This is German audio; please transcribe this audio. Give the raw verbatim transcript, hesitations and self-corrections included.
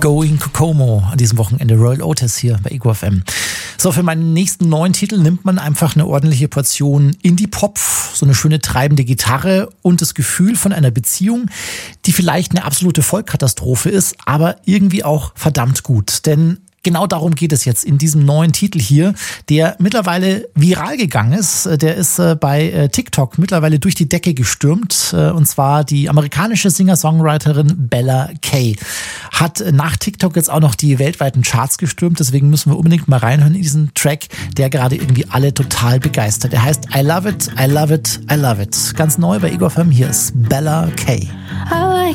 Going Kokomo an diesem Wochenende. Royal Otis hier bei Ego F M. So, für meinen nächsten neuen Titel nimmt man einfach eine ordentliche Portion Indie-Pop, so eine schöne treibende Gitarre und das Gefühl von einer Beziehung, die vielleicht eine absolute Vollkatastrophe ist, aber irgendwie auch verdammt gut. Denn genau darum geht es jetzt in diesem neuen Titel hier, der mittlerweile viral gegangen ist. Der ist bei TikTok mittlerweile durch die Decke gestürmt. Und zwar die amerikanische Singer-Songwriterin Bella Kay hat nach TikTok jetzt auch noch die weltweiten Charts gestürmt. Deswegen müssen wir unbedingt mal reinhören in diesen Track, der gerade irgendwie alle total begeistert. Der heißt I Love It, I Love It, I Love It. Ganz neu bei Ego F M. Hier ist Bella Kay.